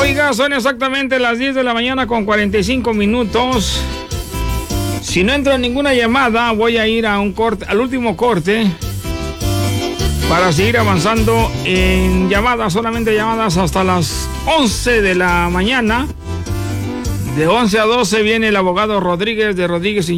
Oiga, son exactamente las 10 de la mañana con 45 minutos. Si no entra ninguna llamada, voy a ir a un corte, al último corte, para seguir avanzando en llamadas, solamente llamadas hasta las 11 de la mañana. De 11 a 12 viene el abogado Rodríguez de Rodríguez y